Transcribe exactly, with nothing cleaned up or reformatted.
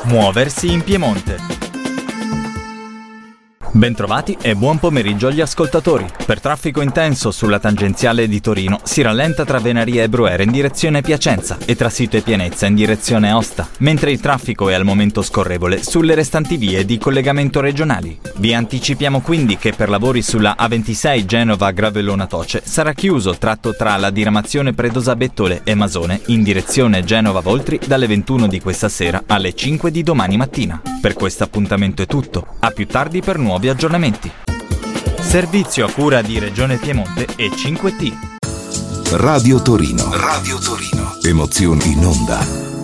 Muoversi in Piemonte. Bentrovati e buon pomeriggio agli ascoltatori. Per traffico intenso sulla tangenziale di Torino si rallenta tra Venaria e Bruyere in direzione Piacenza e tra Sito e Pienezza in direzione Aosta, mentre il traffico è al momento scorrevole sulle restanti vie di collegamento regionali. Vi anticipiamo quindi che per lavori sulla A ventisei Genova-Gravellona-Toce sarà chiuso il tratto tra la diramazione Predosa-Bettole e Masone in direzione Genova-Voltri dalle ventuno di questa sera alle cinque di domani mattina. Per questo appuntamento è tutto. A più tardi per nuovi aggiornamenti. Servizio a cura di Regione Piemonte e cinque T. Radio Torino. Radio Torino. Emozioni in onda.